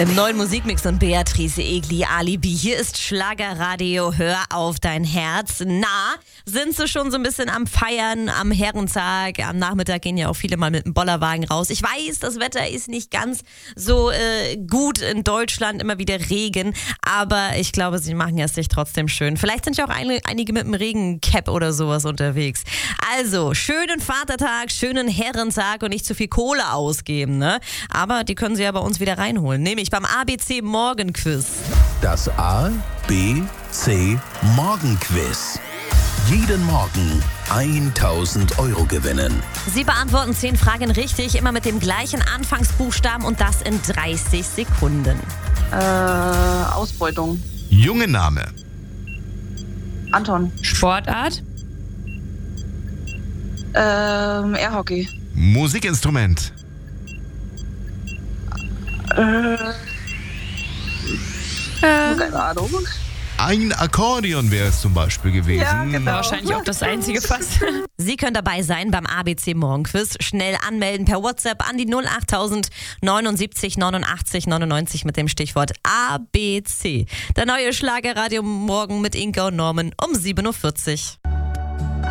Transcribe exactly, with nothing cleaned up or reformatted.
Im neuen Musikmix und Beatrice Egli, Alibi. Hier ist Schlagerradio, hör auf dein Herz. Na, sind sie schon so ein bisschen am Feiern, am Herrentag? Am Nachmittag gehen ja auch viele mal mit dem Bollerwagen raus. Ich weiß, das Wetter ist nicht ganz so äh, gut in Deutschland, immer wieder Regen. Aber ich glaube, sie machen es sich trotzdem schön. Vielleicht sind ja auch ein, einige mit einem Regencap oder sowas unterwegs. Also, schönen Vatertag, schönen Herrentag und nicht zu viel Kohle ausgeben, ne? Aber die können sie ja bei uns wieder reinholen. Nämlich beim A B C Morgenquiz. Das A B C Morgenquiz. Jeden Morgen tausend Euro gewinnen. Sie beantworten zehn Fragen richtig, immer mit dem gleichen Anfangsbuchstaben und das in dreißig Sekunden. Äh, Ausbeutung. Junge Name. Anton. Sportart. Ähm, Airhockey. Musikinstrument. Äh, keine Ahnung. Ein Akkordeon wäre es zum Beispiel gewesen. Ja, genau. Wahrscheinlich auch das einzige fast. Sie können dabei sein beim A B C Morgenquiz. Schnell anmelden per WhatsApp an die null achttausend neunundsiebzig neunundachtzig neunundneunzig mit dem Stichwort A B C. Der neue Schlagerradio morgen mit Inka und Norman um sieben Uhr vierzig.